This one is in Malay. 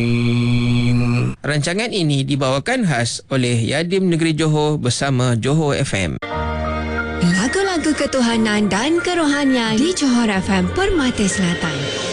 Rancangan ini dibawakan khas oleh Yadim Negeri Johor bersama Johor FM. Lagu-lagu ketuhanan dan kerohanian di Johor FM Permata Selatan.